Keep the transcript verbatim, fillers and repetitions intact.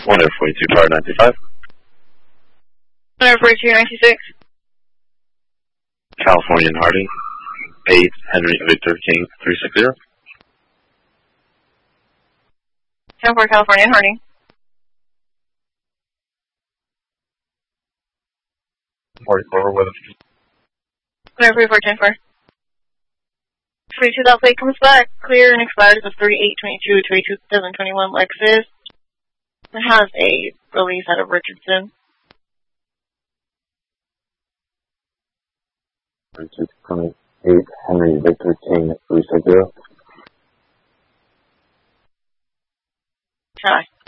one oh forty-two, Power ninety-five. one oh forty-two, ninety-six. Californian Harding, eight, Henry Victor King, three sixty. ten four, California Harding. forty-four, weather. one oh forty-four, ten four. forty-two, that plate comes back clear and expires of thirty-eight twenty-two, twenty-two, twenty twenty-one Lexus. It has a release out of Richardson. eight, Henry Victor King, three sixty. Hi.